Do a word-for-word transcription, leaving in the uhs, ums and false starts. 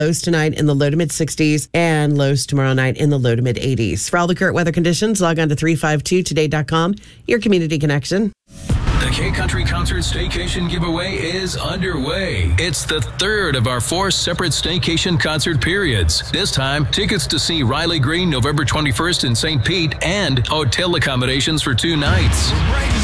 Lows tonight in the low to mid sixties and lows tomorrow night in the low to mid eighties. For all the current weather conditions, log on to three five two today dot com, your community connection. The K-Country Concert Staycation giveaway is underway. It's the third of our four separate staycation concert periods. This time, tickets to see Riley Green November twenty-first in Saint Pete and hotel accommodations for two nights.